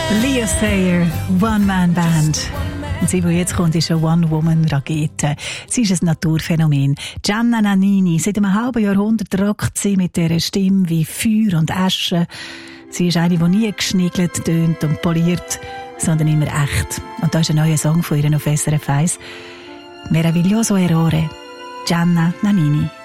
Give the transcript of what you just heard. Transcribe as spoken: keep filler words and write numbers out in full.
Leo Sayer, One-Man-Band. Und sie, die jetzt kommt, ist eine One-Woman-Rakete. Sie ist ein Naturphänomen. Gianna Nannini, seit einem halben Jahrhundert rockt sie mit dieser Stimme wie Feuer und Asche. Sie ist eine, die nie geschniegelt, tönt und poliert, sondern immer echt. Und da ist ein neuer Song von ihr auf S R F eins. Meraviglioso errore. Gianna Nannini.